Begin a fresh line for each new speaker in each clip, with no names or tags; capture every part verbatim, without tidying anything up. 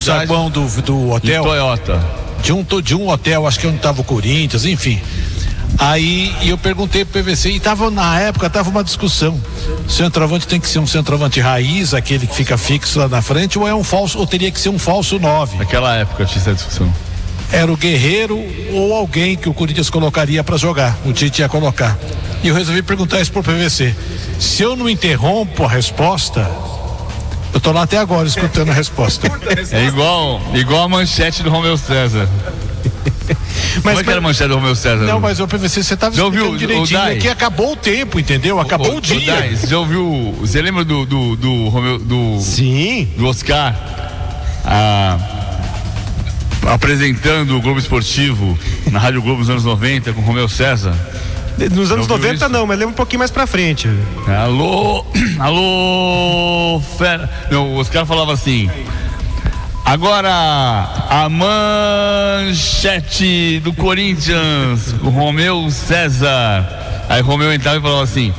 saguão do, do hotel.
De Toyota.
De um, de um hotel, acho que onde tava o Corinthians, enfim. Aí eu perguntei pro P V C e tava, na época tava uma discussão. O centroavante tem que ser um centroavante raiz, aquele que fica fixo lá na frente, ou é um falso, ou teria que ser um falso nove.
Naquela época tinha essa discussão.
Era o Guerreiro ou alguém que o Corinthians colocaria para jogar. O Tite ia colocar. E eu resolvi perguntar isso pro P V C. Se eu não interrompo a resposta, eu tô lá até agora escutando a resposta.
É igual, igual a manchete do Romeu César.
Mas,
Como é que era a manchete do Romeu César?
Não, mas o P V C, você tava explicando direitinho, é que acabou o tempo, entendeu? Acabou o, o dia.
Dai, você já ouviu, você lembra do do, do Romeu, do,
Sim.
do Oscar ah, apresentando o Globo Esportivo na Rádio Globo nos anos noventa com o Romeu César?
Nos anos noventa isso? Não, mas lembra um pouquinho mais pra frente.
Alô, alô, fera. Não, o Oscar falava assim: agora a manchete do Corinthians, o Romeu César. Aí o Romeu entrava e falava assim: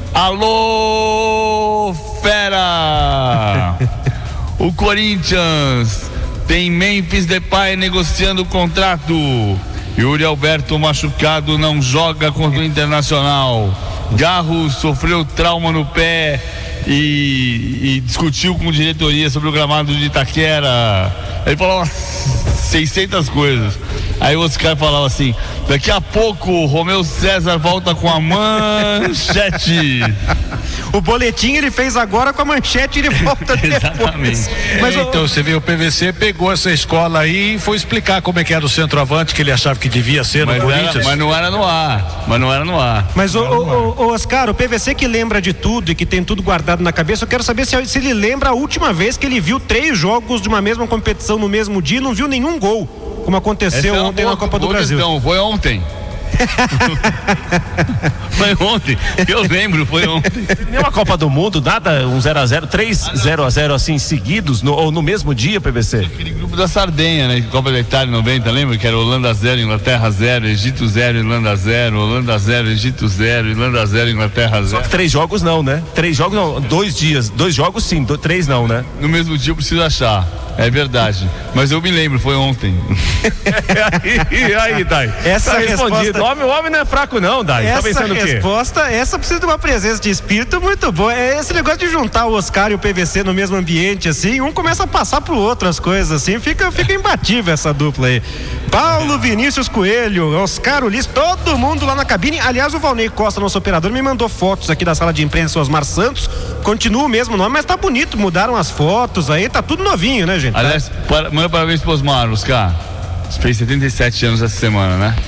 alô, fera. O Corinthians tem Memphis Depay negociando o contrato. Yuri Alberto machucado não joga contra o Internacional. Garro sofreu trauma no pé e, e discutiu com diretoria sobre o gramado de Itaquera. Ele falou umas seiscentas coisas. Aí o Oscar falava assim: daqui a pouco o Romeu César volta com a manchete.
O boletim ele fez agora com a manchete e ele volta depois.
Exatamente.
Mas, é, então o... você viu, o P V C pegou essa escola aí e foi explicar como é que era o centroavante que ele achava que devia ser
mas
no Corinthians.
Era, mas não era no ar. Mas não era no ar.
Mas o, o, o Oscar, o P V C que lembra de tudo e que tem tudo guardado na cabeça, eu quero saber se, se ele lembra a última vez que ele viu três jogos de uma mesma competição no mesmo dia e não viu nenhum gol, como aconteceu
é
ontem na Copa do Brasil.
Não, foi ontem. Foi ontem, eu lembro, foi ontem.
Nenhuma Copa do Mundo, nada, um zero a zero, três zero a zero assim seguidos, no, ou no mesmo dia, P V C?
Aquele grupo da Sardenha, né? Copa da Itália noventa, lembra? Que era Holanda zero, Inglaterra zero, Egito zero, Irlanda zero, Holanda zero, Egito zero, Irlanda zero, Inglaterra zero.
Só que três jogos não, né? Três jogos não, dois dias, dois jogos sim, do, três não, né?
No mesmo dia eu preciso achar, é verdade. Mas eu me lembro, foi ontem.
E aí, Dai?
Essa
tá
resposta...
respondido. O homem, o homem não é fraco não, Dai.
Essa
tá pensando o quê?
resposta, essa precisa de uma presença de espírito muito boa. É esse negócio de juntar o Oscar e o P V C no mesmo ambiente, assim, um começa a passar pro outro as coisas, assim, fica, fica imbatível essa dupla aí. Paulo Vinícius Coelho, Oscar Ulisses, todo mundo lá na cabine. Aliás, o Valnei Costa, nosso operador, me mandou fotos aqui da sala de imprensa, Osmar Santos. Continua o mesmo nome, mas tá bonito, mudaram as fotos aí, tá tudo novinho, né, gente?
Aliás, para, manda parabéns pro Osmar, Oscar. Fez setenta e sete anos essa semana, né?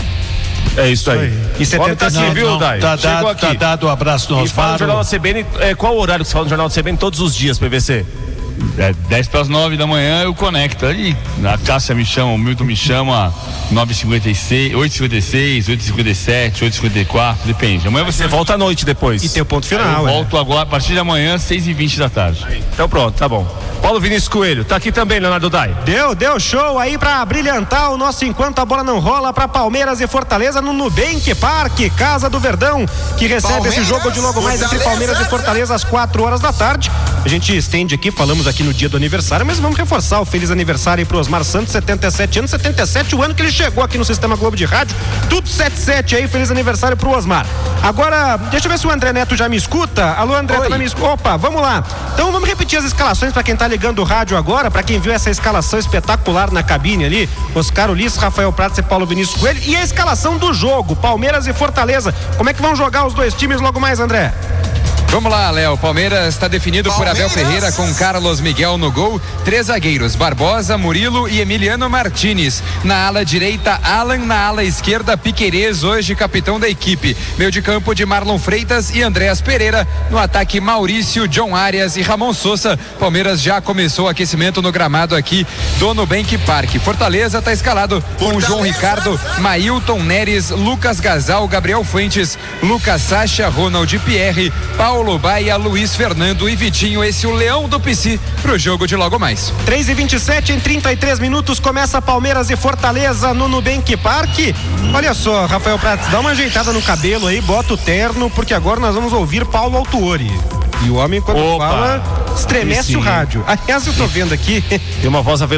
É isso aí.
E setenta
tá
não,
viu,
não,
Dai?
tá,
Chegou
dado,
aqui.
tá dado o abraço do
E fala no Jornal da
Osmar.
C B N, é, qual o horário que você fala no Jornal da C B N todos os dias, P V C?
É, dez para as nove da manhã eu conecto. Aí a Cássia me chama, o Milton me chama, nove e cinquenta e seis, oito e cinquenta e seis, oito e cinquenta e sete, oito e cinquenta e quatro, depende. Amanhã você,
Você volta à noite depois.
E tem o ponto
eu
final, é.
volto agora, a partir de amanhã, seis e vinte da tarde.
Então pronto, tá bom. Paulo Vinícius Coelho, tá aqui também, Leonardo Dai.
Deu, deu show aí pra brilhantar o nosso Enquanto a Bola Não Rola pra Palmeiras e Fortaleza no Nubank Parque, Casa do Verdão, que recebe Palmeiras, esse jogo de logo mais entre Palmeiras e Fortaleza às quatro horas da tarde. A gente estende aqui, falamos aqui no dia do aniversário, mas vamos reforçar o feliz aniversário aí pro Osmar Santos, setenta e sete anos, setenta e sete o ano que ele chegou aqui no Sistema Globo de Rádio, tudo setenta e sete aí, feliz aniversário pro Osmar. Agora, deixa eu ver se o André Neto já me escuta. Alô, André, tá na minha escuta? Opa, vamos lá. Então vamos repetir as escalações pra quem tá ligando o rádio agora, pra quem viu essa escalação espetacular na cabine ali, Oscar Ulisses, Rafael Prats e Paulo Vinícius Coelho, e a escalação do jogo, Palmeiras e Fortaleza. Como é que vão jogar os dois times logo mais, André?
Vamos lá, Léo. Palmeiras está definido Palmeiras. por Abel Ferreira com Carlos Miguel no gol. Três zagueiros, Barbosa, Murilo e Emiliano Martinez. Na ala direita, Alan. Na ala esquerda, Piquerez, hoje capitão da equipe. Meio de campo de Marlon Freitas e Andréas Pereira. No ataque, Maurício, John Arias e Ramon Sousa. Palmeiras já começou o aquecimento no gramado aqui do Nubank Parque. Fortaleza está escalado com Fortaleza. João Ricardo, Mailton Neres, Lucas Gasal, Gabriel Fuentes, Lucas Sacha, Ronald Pierre, Paulo Paulo Baia, Luiz Fernando e Vitinho. Esse o Leão do P C pro jogo de logo mais.
três e vinte e sete, em trinta e três minutos começa Palmeiras e Fortaleza no Nubank Parque. Olha só, Rafael Prats, dá uma ajeitada no cabelo aí, bota o terno, porque agora nós vamos ouvir Paulo Autuori. E o homem, quando
Opa.
fala, estremece o rádio. Aliás, eu tô vendo aqui.
Tem uma voz